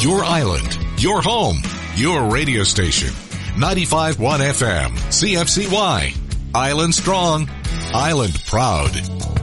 Your island, your home, your radio station. 95.1 FM, CFCY. Island strong, island proud.